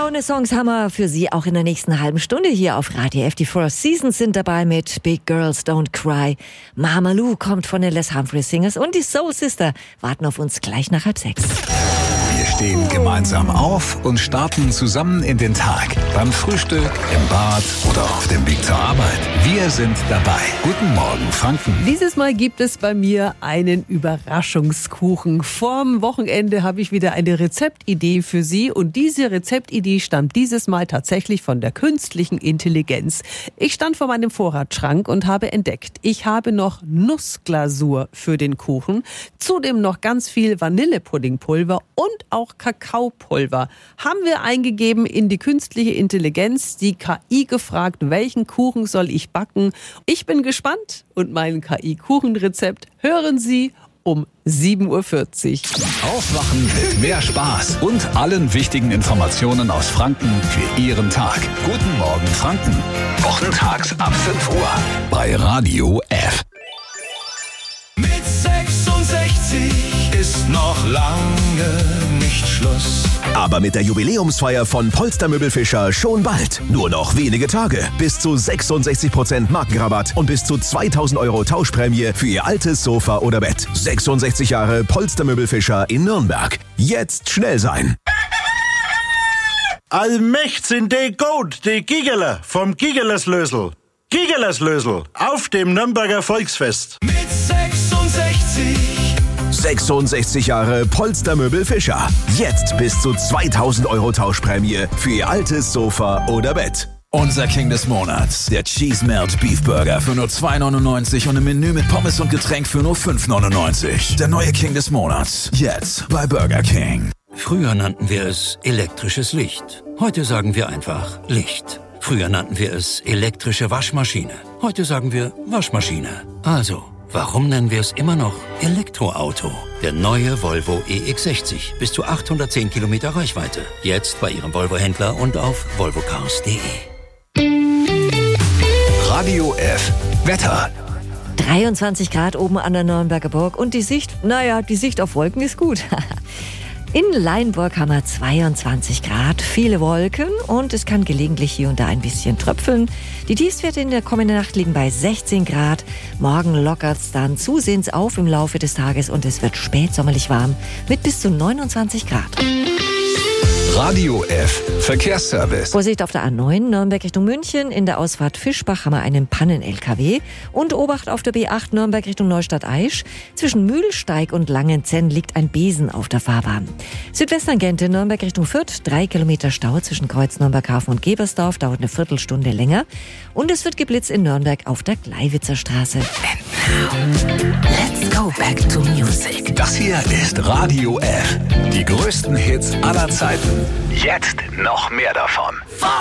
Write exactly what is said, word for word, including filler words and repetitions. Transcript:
Laune-Songs haben wir für Sie auch in der nächsten halben Stunde hier auf Radio F. Die Four Seasons sind dabei mit Big Girls Don't Cry. Mama Lou kommt von den Les Humphreys Singers und die Soul Sister warten auf uns gleich nach halb sechs. Wir stehen gemeinsam auf und starten zusammen in den Tag. Beim Frühstück, im Bad oder auf dem Weg zur Arbeit. Wir sind dabei. Guten Morgen, Franken. Dieses Mal gibt es bei mir einen Überraschungskuchen. Vorm Wochenende habe ich wieder eine Rezeptidee für Sie und diese Rezeptidee stammt dieses Mal tatsächlich von der künstlichen Intelligenz. Ich stand vor meinem Vorratsschrank und habe entdeckt, ich habe noch Nussglasur für den Kuchen, zudem noch ganz viel Vanillepuddingpulver und auch Kakaopulver. Haben wir eingegeben in die künstliche Intelligenz, die K I gefragt, welchen Kuchen soll ich backen? Ich bin gespannt und mein K I-Kuchenrezept hören Sie um sieben Uhr vierzig. Aufwachen mit mehr Spaß und allen wichtigen Informationen aus Franken für Ihren Tag. Guten Morgen, Franken. Wochentags ab fünf Uhr bei Radio F. Mit sechsundsechzig ist noch lange nicht Schluss. Aber mit der Jubiläumsfeier von Polster Möbelfischer schon bald. Nur noch wenige Tage. Bis zu sechsundsechzig Prozent Markenrabatt und bis zu zweitausend Euro Tauschprämie für Ihr altes Sofa oder Bett. sechsundsechzig Jahre Polster Möbelfischer in Nürnberg. Jetzt schnell sein. Allmächt sind die gut, die Gigerler vom Gigerlerslösel. Gigerlerslösel auf dem Nürnberger Volksfest. Mit sechsundsechzig. sechsundsechzig Jahre Polster Möbelfischer. Jetzt bis zu zweitausend Euro Tauschprämie für Ihr altes Sofa oder Bett. Unser King des Monats, der Cheese Melt Beef Burger für nur zwei neunundneunzig und ein Menü mit Pommes und Getränk für nur fünf neunundneunzig. Der neue King des Monats, jetzt bei Burger King. Früher nannten wir es elektrisches Licht. Heute sagen wir einfach Licht. Früher nannten wir es elektrische Waschmaschine. Heute sagen wir Waschmaschine. Also, warum nennen wir es immer noch Elektroauto? Der neue Volvo E X sechzig. Bis zu achthundertzehn Kilometer Reichweite. Jetzt bei Ihrem Volvo-Händler und auf volvo cars punkt de. Radio F. Wetter. dreiundzwanzig Grad oben an der Nürnberger Burg und die Sicht, naja, die Sicht auf Wolken ist gut. In Leinburg haben wir zweiundzwanzig Grad, viele Wolken und es kann gelegentlich hier und da ein bisschen tröpfeln. Die Tiefstwerte in der kommenden Nacht liegen bei sechzehn Grad. Morgen lockert es dann zusehends auf im Laufe des Tages und es wird spätsommerlich warm mit bis zu neunundzwanzig Grad. Radio F. Verkehrsservice. Vorsicht auf der A neun, Nürnberg Richtung München. In der Ausfahrt Fischbach haben wir einen Pannen-L K W. Und Obacht auf der B acht, Nürnberg Richtung Neustadt-Aisch. Zwischen Mühlsteig und Langenzenn liegt ein Besen auf der Fahrbahn. Südwesttangente, Nürnberg Richtung Fürth. Drei Kilometer Stau zwischen Kreuz Nürnberghafen und Gebersdorf. Dauert eine Viertelstunde länger. Und es wird geblitzt in Nürnberg auf der Gleiwitzer Straße. And now, let's go back to music. Das hier ist Radio F. Die größten Hits aller Zeiten. Jetzt noch mehr davon.